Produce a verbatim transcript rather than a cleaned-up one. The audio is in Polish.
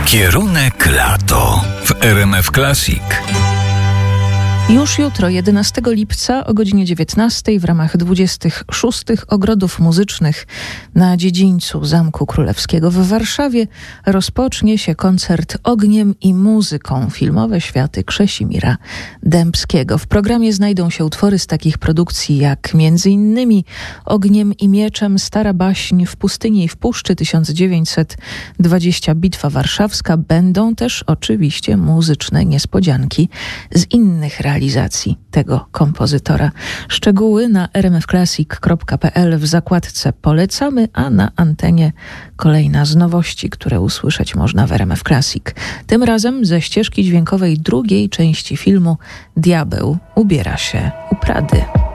Kierunek lato w R M F Classic. Już jutro, jedenastego lipca o godzinie dziewiętnastej w ramach dwudziestych szóstych Ogrodów Muzycznych na dziedzińcu Zamku Królewskiego w Warszawie rozpocznie się koncert Ogniem i muzyką, filmowe światy Krzesimira Dębskiego. W programie znajdą się utwory z takich produkcji jak między innymi Ogniem i mieczem, Stara baśń, W pustyni i w puszczy, tysiąc dziewięćset dwadzieścia, Bitwa Warszawska. Będą też oczywiście muzyczne niespodzianki z innych realizacji realizacji tego kompozytora. Szczegóły na r m f classic kropka p l w zakładce Polecamy, a na antenie kolejna z nowości, które usłyszeć można w R M F Classic. Tym razem ze ścieżki dźwiękowej drugiej części filmu Diabeł ubiera się u Prady.